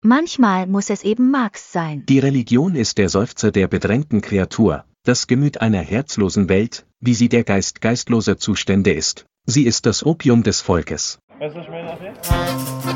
Manchmal muss es eben Marx sein. Die Religion ist der Seufzer der bedrängten Kreatur, das Gemüt einer herzlosen Welt, wie sie der Geist geistloser Zustände ist. Sie ist das Opium des Volkes.